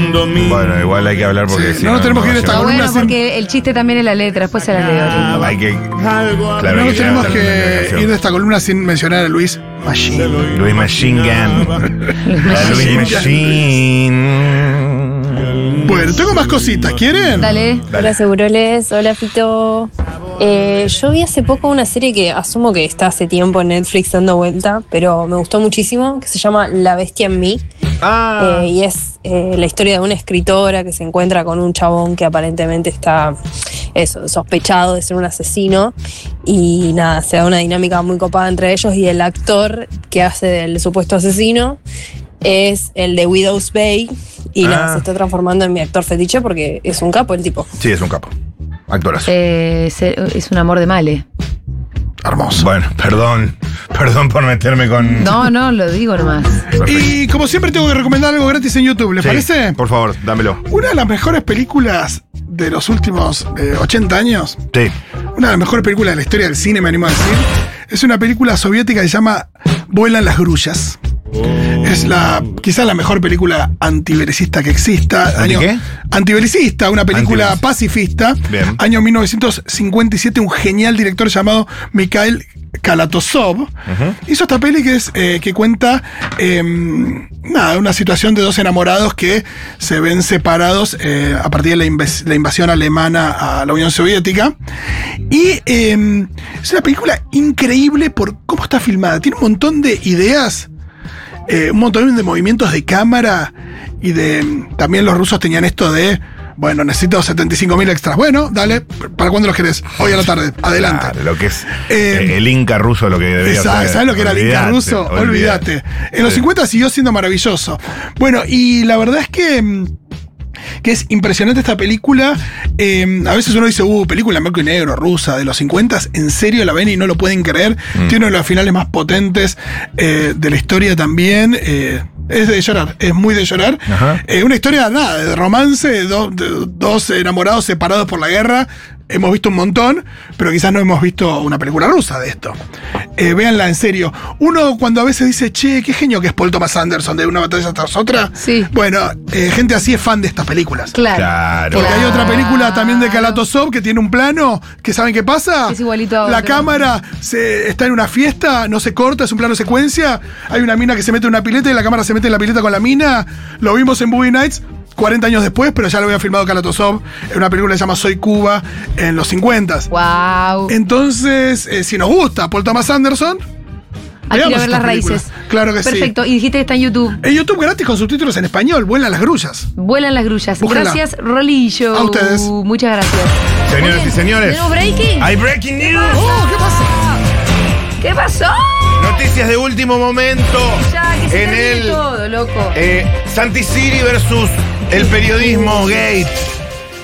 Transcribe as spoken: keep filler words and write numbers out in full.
mundo mío. Bueno, igual hay que hablar porque Sí, si no nos tenemos que ir a esta no, columna Bueno, sin- porque el chiste también es la letra, después se la leo. no, hay que. Algo Claro, No hay nos que tenemos hablar de la que canción. ir de esta columna sin mencionar a Luis Machine. Luis Machine Gun. Luis Machine. Bueno, tengo más cositas, ¿quieren? Dale. Hola Seguroles, hola Fito. Eh, yo vi hace poco una serie que asumo que está hace tiempo en Netflix dando vuelta, pero me gustó muchísimo, que se llama La Bestia en mí. Ah. Eh, y es eh, la historia de una escritora que se encuentra con un chabón que aparentemente está eso, sospechado de ser un asesino. Y nada, se da una dinámica muy copada entre ellos, y el actor que hace del supuesto asesino es el de Widow's Bay. Y Ah. nada, se está transformando en mi actor fetiche porque es un capo el tipo. Sí, es un capo. Actorazo. Eh, se- es un amor de male. Hermoso. Bueno, perdón. Perdón por meterme con. No, no, lo digo nomás. Perfecto. Y como siempre tengo que recomendar algo gratis en YouTube, ¿les Sí, parece? Por favor, dámelo. Una de las mejores películas de los últimos eh, ochenta años, Sí. una de las mejores películas de la historia del cine, me animo a decir, es una película soviética que se llama Vuelan las grullas. Es la quizás la mejor película antibelicista que exista. ¿Anti Año- qué? Antibelicista, una película Antibelicista. pacifista. Bien. Año mil novecientos cincuenta y siete, un genial director llamado Mikhail Kalatozov hizo esta peli que es eh, que cuenta eh, nada, una situación de dos enamorados que se ven separados eh, a partir de la, inves- la invasión alemana a la Unión Soviética. Y eh, es una película increíble por cómo está filmada. Tiene un montón de ideas. Eh, un montón de movimientos de cámara y de... También los rusos tenían esto de... Bueno, necesito setenta y cinco mil extras. Bueno, dale, ¿para cuándo los querés? Hoy a la tarde, adelante. Claro, lo que es Eh, eh, el Inca ruso, lo que debería Esa- ser. ¿Sabes lo que era el Inca Olvídate, ruso? Olvídate. En los Sí. cincuenta siguió siendo maravilloso. Bueno, y la verdad es que... mm, que es impresionante esta película. Eh, a veces uno dice, uh, película en blanco y negro, rusa, de los cincuenta. En serio la ven y no lo pueden creer. Mm. Tiene uno de los finales más potentes eh, de la historia también. Eh, es de llorar, es muy de llorar. Ajá. Eh, una historia, nada, de romance, de, do- de dos enamorados separados por la guerra. Hemos visto un montón, pero quizás no hemos visto una película rusa de esto. Eh, véanla en serio. Uno cuando a veces dice, che, qué genio que es Paul Thomas Anderson de una batalla tras otra. Sí. Bueno, eh, gente así es fan de estas películas. Claro. Claro. Porque hay Claro. otra película también de Kalatozov que tiene un plano que ¿saben qué pasa? Es igualito a La otro. cámara se, está en una fiesta, no se corta, es un plano secuencia. Hay una mina que se mete en una pileta y la cámara se mete en la pileta con la mina. Lo vimos en Boogie Nights cuarenta años después, pero ya lo había filmado Kalatozov en una película que se llama Soy Cuba en los cincuenta. Wow. Entonces, eh, si nos gusta Paul Thomas Anderson, Hay que ir a veamos ver las estas películas. raíces. Claro que sí. Perfecto. Y dijiste que está en YouTube. En YouTube gratis con subtítulos en español, vuelan las grullas. Vuelan las grullas. Búsquenla. Gracias, Rolillo. A ustedes. Muchas gracias. Señoras Muy y bien. señores. ¿Tenemos breaking? Hay breaking news. Oh, ¿qué pasa? ¿Qué pasó? Noticias de último momento. Ya, que se en termine el todo, loco. eh, Santi Siri versus el periodismo gate.